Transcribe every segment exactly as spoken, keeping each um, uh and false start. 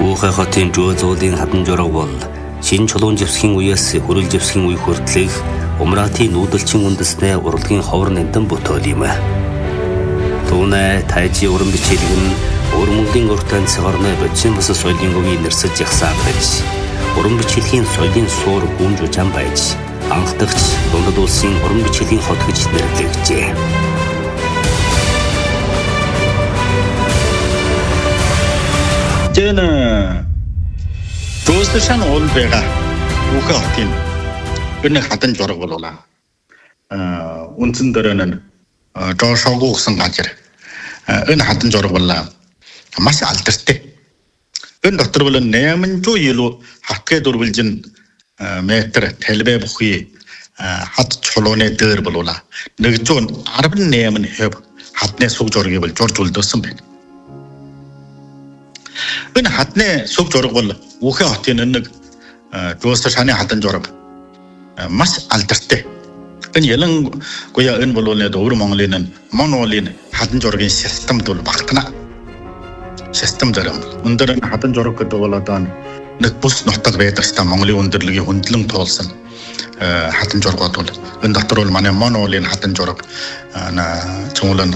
Уухай хотын жөө зуулын хадан жураг бол шин чулуун живсхийн үеэс хөрөл живсхийн үе хүртэлх Умратын нүүдэлчин үндэснээ урлагийн ховор нэмтэн бүтээл юм. Түүнээ тайжи уран бичилэг нь өрмөлийн уртан цэгорны бочин бус соёлын өвийг нэрсэж ягсаа байж уран бичилийн соёлын суур гүнж ужаан байж анх дахь дундад улсын уран бичилийн хот гэж нэрлэгдэжээ. Жэна Төөсөшн ол байгаа үхэ хотын энэ хатан жураг болуулаа. Аа үнцэн дээр нь жоошоогүй гэсэн газар. Энэ хатан жураг боллаа. Маш алдартай. Энэ дотор бол найман зуун илүү хатгэ дөрвөлжин метр талбай бүхий хат чулууны дээр болуулаа. нэг зуун арван найман хэв хатны сүг жургийг бол журж үлдээсэн байна. Энэ хатны сүг жураг бол Уухай хотын нэг Төөсөшны хатан жураг маш алдартай. Энэ ялангуяа энэ бол өвөр Монголын Монголын хатан жургийн системд бол багтана. Систем зарим. Өндөр хатан жураг гэдэг бол одоо нэг бус нутаг байдаг ста Монголын өндөрлөгийн хөндлөн туулсан хатан жургууд бол энэ дотор бол манай Монголын хатан жураг цөмлөн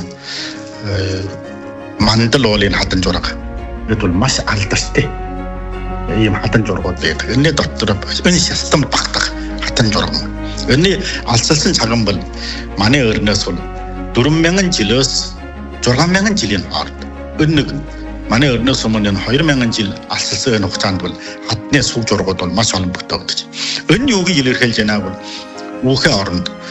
мандал уулын хатан жураг энэ бол маш алдартай. Ийм хатан жургууд байдаг. Энэ дотор энэ систем багтах хатан жураг. Энэ алсалсан цагаан бол манай өрнөөс бол дөрвөн мянган жилээс зургаан мянган жилийн хооронд. Энэ манай өрнөөс өмнө хоёр мянган жил алсалсан энэ хугацаанд бол хатны сүг жургууд бол маш олон бүтээвдэж. Энэ юуг илэрхийлж байна бол Уухай оронд